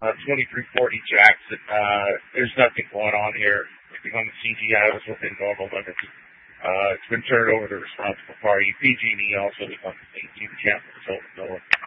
2340 Jackson. There's nothing going on here. Everything on the CGI was within normal limits. It's been turned over to the responsible party. PG&E also is on the 18 channel.